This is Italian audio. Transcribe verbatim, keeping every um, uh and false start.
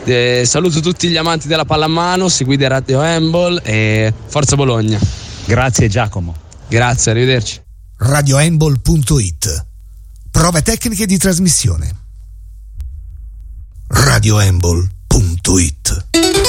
Eh, saluto tutti gli amanti della pallamano, seguite Radio Handball e Forza Bologna. Grazie Giacomo. Grazie, arrivederci. radio handball punto it. Prove tecniche di trasmissione. radio handball punto it.